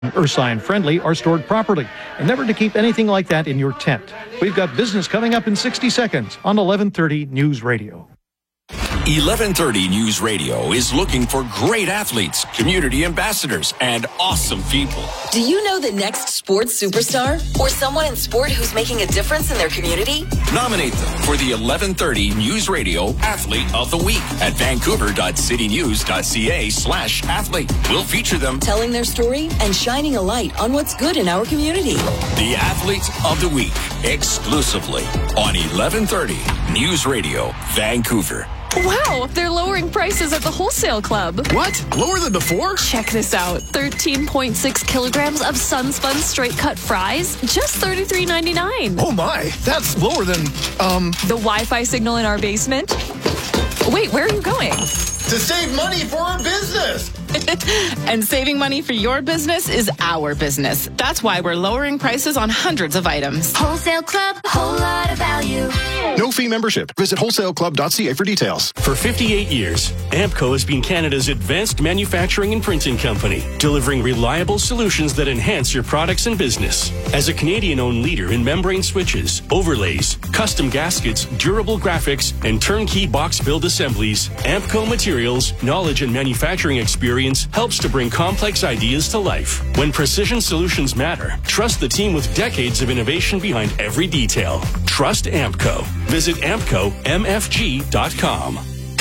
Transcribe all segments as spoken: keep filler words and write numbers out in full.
Ursine friendly are stored properly, and never to keep anything like that in your tent. We've got business coming up in sixty seconds on eleven thirty News Radio. eleven thirty News Radio is looking for great athletes, community ambassadors, and awesome people. Do you know the next sports superstar or someone in sport who's making a difference in their community? Nominate them for the eleven thirty News Radio Athlete of the Week at vancouver.citynews.ca slash athlete. We'll feature them telling their story and shining a light on what's good in our community. The Athlete of the Week, exclusively on eleven thirty News Radio, Vancouver. Wow, they're lowering prices at the Wholesale Club. What? Lower than before? Check this out. thirteen point six kilograms of Sunspun straight cut fries, just thirty-three ninety-nine. Oh my, that's lower than, um... the Wi-Fi signal in our basement? Wait, where are you going? To save money for our business! And saving money for your business is our business. That's why we're lowering prices on hundreds of items. Wholesale Club, whole lot of value. No fee membership. Visit wholesale club dot c a for details. For fifty-eight years, Ampco has been Canada's advanced manufacturing and printing company, delivering reliable solutions that enhance your products and business. As a Canadian-owned leader in membrane switches, overlays, custom gaskets, durable graphics, and turnkey box build assemblies, Ampco Materials, knowledge and manufacturing experience helps to bring complex ideas to life. When precision solutions matter, trust the team with decades of innovation behind every detail. Trust Ampco. Visit ampco m f g dot com.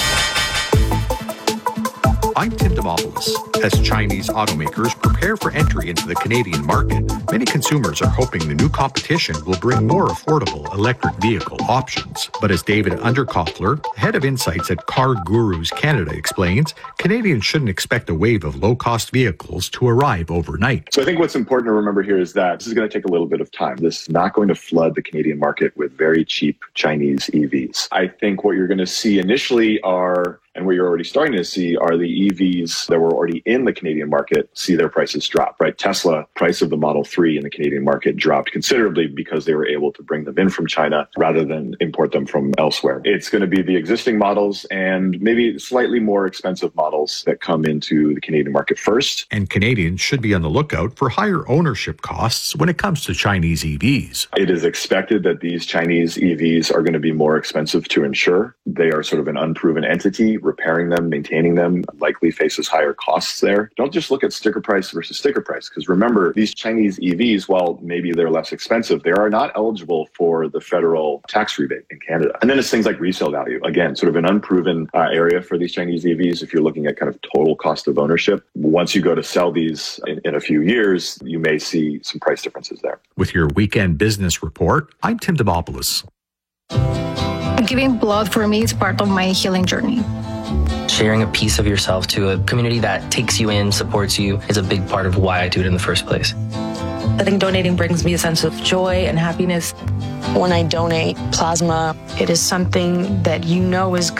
I'm Tim Demopoulos. As Chinese automakers prepare for entry into the Canadian market, many consumers are hoping the new competition will bring more affordable electric vehicle options. But as David Underkoffler, head of insights at Car Gurus Canada, explains, Canadians shouldn't expect a wave of low-cost vehicles to arrive overnight. So I think what's important to remember here is that this is going to take a little bit of time. This is not going to flood the Canadian market with very cheap Chinese E Vs. I think what you're going to see initially are, and what you're already starting to see, are the E Vs that were already in the Canadian market see their prices drop, right? Tesla, price of the Model three in the Canadian market dropped considerably because they were able to bring them in from China rather than import them from elsewhere. It's going to be the existing models and maybe slightly more expensive models that come into the Canadian market first. And Canadians should be on the lookout for higher ownership costs when it comes to Chinese E Vs. It is expected that these Chinese E Vs are going to be more expensive to insure. They are sort of an unproven entity. Repairing them, maintaining them likely faces higher costs there. Don't just look at sticker price versus sticker price, because remember, these Chinese E Vs, while maybe they're less expensive, they are not eligible for the federal tax rebate in Canada. And then it's things like resale value. Again, sort of an unproven uh, area for these Chinese E Vs if you're looking at kind of total cost of ownership. Once you go to sell these in, in a few years, you may see some price differences there. With your weekend business report, I'm Tim Demopoulos. Giving blood for me is part of my healing journey. Sharing a piece of yourself to a community that takes you in, supports you, is a big part of why I do it in the first place. I think donating brings me a sense of joy and happiness. When I donate plasma, it is something that you know is good.